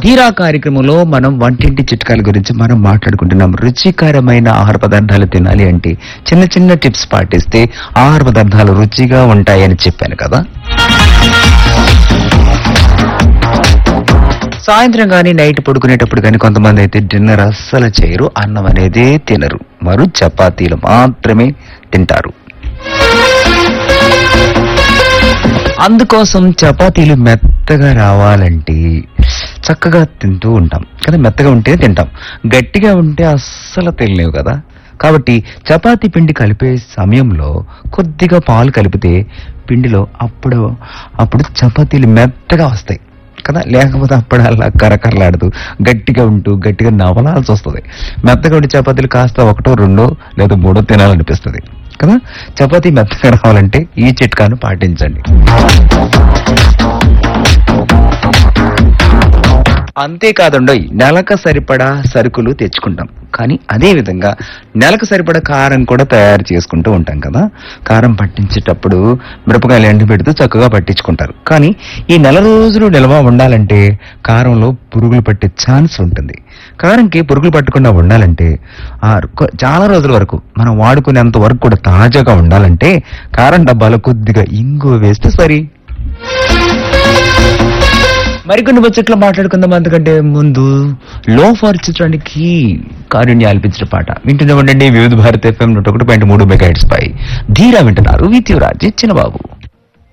ధీరా కార్యక్రమంలో మనం వంటింటి చిట్కాల గురించి మనం మాట్లాడుకుంటున్నాం. రుచికరమైన ఆహార పదార్థాలు తినాలి అంటే చిన్న చిన్న టిప్స్ పాటిస్తే ఆహార పదార్థాలు రుచిగా ఉంటాయని చెప్పాను కదా. సాయంత్రం కానీ నైట్ పడుకునేటప్పుడు కానీ కొంతమంది అయితే డిన్నర్ అస్సలు చేయరు, అన్నం అనేదే తినరు, వారు చపాతీలు మాత్రమే తింటారు. అందుకోసం చపాతీలు మెత్తగా రావాలంటే చక్కగా తింటూ ఉంటాం కదా, మెత్తగా ఉంటే తింటాం, గట్టిగా ఉంటే అస్సలు తినలేవు కదా. కాబట్టి చపాతీ పిండి కలిపే సమయంలో కొద్దిగా పాలు కలిపితే పిండిలో అప్పుడు చపాతీలు మెత్తగా వస్తాయి కదా. లేకపోతే అప్పుడు అలా కరకరలాడుతూ గట్టిగా నవలాల్సి వస్తుంది. మెత్తగా ఉండే చపాతీలు కాస్త ఒకటో రెండో లేదా మూడో తినాలనిపిస్తుంది కదా. చపాతీ మెత్తగా రావాలంటే ఈ చిట్కాను పాటించండి. అంతేకాదండోయ్, నెలకు సరిపడా సరుకులు తెచ్చుకుంటాం, కానీ అదే విధంగా నెలకు సరిపడా కారం కూడా తయారు చేసుకుంటూ ఉంటాం కదా. కారం పట్టించేటప్పుడు మిరపకాయలు ఎండి పెడుతూ చక్కగా పట్టించుకుంటారు, కానీ ఈ నెల రోజులు నిల్వ ఉండాలంటే కారంలో పురుగులు పట్టే ఛాన్స్ ఉంటుంది. కారంకి పురుగులు పట్టకుండా ఉండాలంటే చాలా రోజుల వరకు మనం వాడుకునేంత వరకు కూడా తాజాగా ఉండాలంటే కారం డబ్బాలో కొద్దిగా ఇంగువ వేస్తే సరి. మరికొన్ని బడ్జెట్లో మాట్లాడుకుందాం. అంతకంటే ముందు లోఫర్ చిత్రానికి కారుణ్య ఆలపించిన పాట వింటూనే ఉండండి. వివిధ భారత్ FM 101.3 మెగాహెర్ట్జ్ పై ధీరా వింటున్నారు. విత్ యువరాజ్ చిన్నబాబు.